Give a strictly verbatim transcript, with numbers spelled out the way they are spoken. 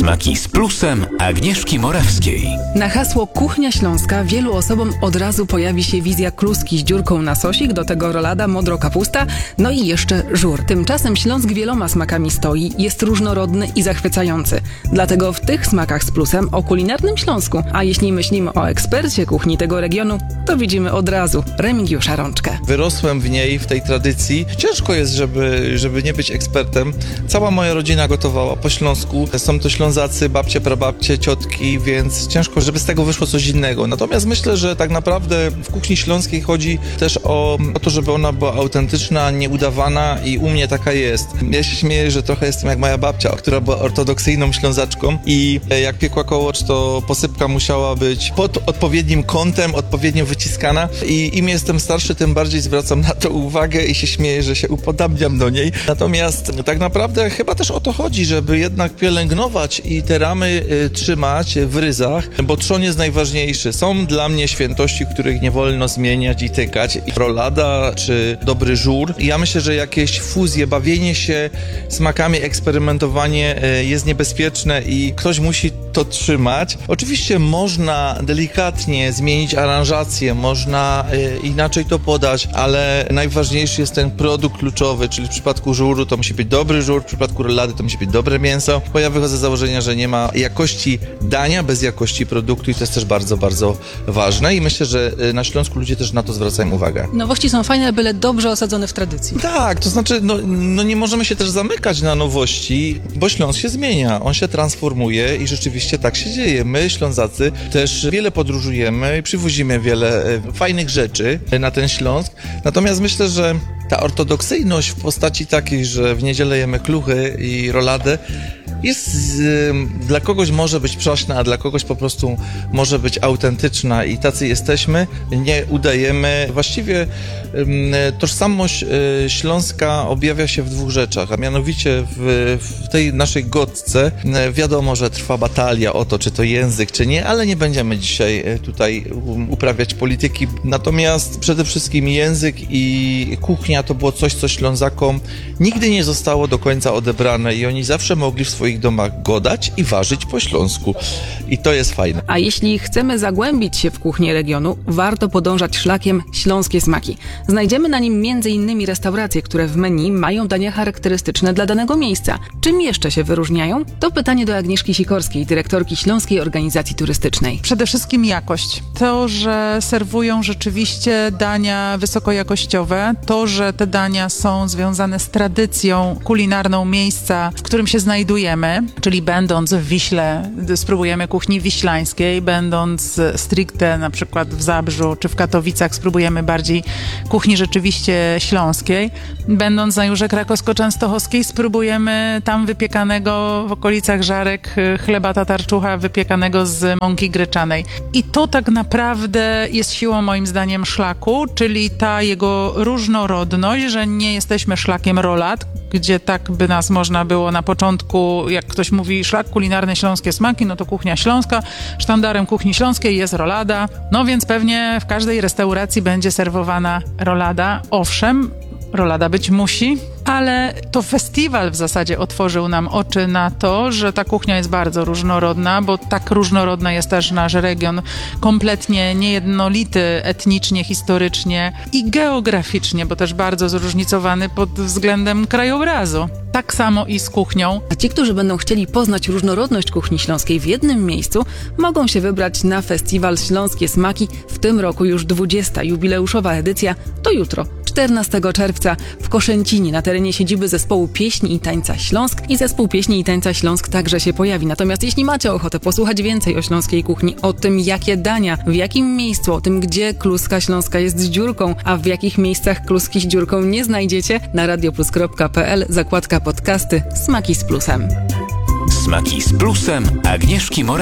Smaki z plusem Agnieszki Morawskiej. Na hasło Kuchnia Śląska wielu osobom od razu pojawi się wizja kluski z dziurką na sosik, do tego rolada, modro kapusta, no i jeszcze żur. Tymczasem Śląsk wieloma smakami stoi, jest różnorodny i zachwycający. Dlatego w tych smakach z plusem o kulinarnym Śląsku, a jeśli myślimy o ekspercie kuchni tego regionu, to widzimy od razu Remigiusza Rączkę. Wyrosłem w niej, w tej tradycji. Ciężko jest, żeby, żeby nie być ekspertem. Cała moja rodzina gotowała po śląsku. Są to Ślązacy, babcie, prababcie, ciotki, więc ciężko, żeby z tego wyszło coś innego. Natomiast myślę, że tak naprawdę w kuchni śląskiej chodzi też o, o to, żeby ona była autentyczna, nieudawana i u mnie taka jest. Ja się śmieję, że trochę jestem jak moja babcia, która była ortodoksyjną Ślązaczką i jak piekła kołocz, to posypka musiała być pod odpowiednim kątem, odpowiednio wyciskana i im jestem starszy, tym bardziej zwracam na to uwagę i się śmieję, że się upodabniam do niej. Natomiast tak naprawdę chyba też o to chodzi, żeby jednak pielęgnować i te ramy y, trzymać w ryzach, bo trzon jest najważniejszy. Są dla mnie świętości, których nie wolno zmieniać i tykać. I rolada czy dobry żur. I ja myślę, że jakieś fuzje, bawienie się smakami, eksperymentowanie y, jest niebezpieczne i ktoś musi to trzymać. Oczywiście można delikatnie zmienić aranżację, można y, inaczej to podać, ale najważniejszy jest ten produkt kluczowy, czyli w przypadku żuru to musi być dobry żur, w przypadku rolady to musi być dobre mięso, bo ja wychodzę z założenia, że nie ma jakości dania bez jakości produktu i to jest też bardzo, bardzo ważne i myślę, że na Śląsku ludzie też na to zwracają uwagę. Nowości są fajne, byle dobrze osadzone w tradycji. Tak, to znaczy, no, no nie możemy się też zamykać na nowości, bo Śląsk się zmienia, on się transformuje i rzeczywiście tak się dzieje. My, Ślązacy, też wiele podróżujemy i przywozimy wiele fajnych rzeczy na ten Śląsk, natomiast myślę, że ta ortodoksyjność w postaci takiej, że w niedzielę jemy kluchy i roladę, jest y, dla kogoś może być przaśna, a dla kogoś po prostu może być autentyczna i tacy jesteśmy, nie udajemy. Właściwie y, tożsamość y, Śląska objawia się w dwóch rzeczach, a mianowicie w, w tej naszej gotce y, wiadomo, że trwa batalia o to, czy to język, czy nie, ale nie będziemy dzisiaj y, tutaj um, uprawiać polityki. Natomiast przede wszystkim język i kuchnia to było coś, co Ślązakom nigdy nie zostało do końca odebrane i oni zawsze mogli w swoich domach godać i ważyć po śląsku. I to jest fajne. A jeśli chcemy zagłębić się w kuchnię regionu, warto podążać szlakiem Śląskie Smaki. Znajdziemy na nim między innymi restauracje, które w menu mają dania charakterystyczne dla danego miejsca. Czym jeszcze się wyróżniają? To pytanie do Agnieszki Sikorskiej, dyrektorki Śląskiej Organizacji Turystycznej. Przede wszystkim jakość. To, że serwują rzeczywiście dania wysokojakościowe, to, że te dania są związane z tradycją kulinarną miejsca, w którym się znajdujemy, czyli będąc w Wiśle, spróbujemy kuchni wiślańskiej, będąc stricte na przykład w Zabrzu czy w Katowicach, spróbujemy bardziej kuchni rzeczywiście śląskiej. Będąc na Jurze Krakowsko-Częstochowskiej, spróbujemy tam wypiekanego w okolicach Żarek chleba tatarczucha wypiekanego z mąki gryczanej. I to tak naprawdę jest siłą moim zdaniem szlaku, czyli ta jego różnorodność, że nie jesteśmy szlakiem rolad, gdzie tak by nas można było na początku, jak ktoś mówi szlak kulinarny Śląskie Smaki, no to kuchnia śląska, sztandarem kuchni śląskiej jest rolada, no więc pewnie w każdej restauracji będzie serwowana rolada. Owszem, rolada być musi, ale to festiwal w zasadzie otworzył nam oczy na to, że ta kuchnia jest bardzo różnorodna, bo tak różnorodny jest też nasz region, kompletnie niejednolity etnicznie, historycznie i geograficznie, bo też bardzo zróżnicowany pod względem krajobrazu. Tak samo i z kuchnią. A ci, którzy będą chcieli poznać różnorodność kuchni śląskiej w jednym miejscu, mogą się wybrać na festiwal Śląskie Smaki. W tym roku już dwudziesta jubileuszowa edycja, to jutro, czternastego czerwca w Koszęcinie na terenie siedziby Zespołu Pieśni i Tańca Śląsk i Zespół Pieśni i Tańca Śląsk także się pojawi. Natomiast jeśli macie ochotę posłuchać więcej o śląskiej kuchni, o tym jakie dania, w jakim miejscu, o tym gdzie kluska śląska jest z dziurką, a w jakich miejscach kluski z dziurką nie znajdziecie, na radioplus kropka pe el zakładka podcasty Smaki z plusem. Smaki z plusem Agnieszki Morawskiej.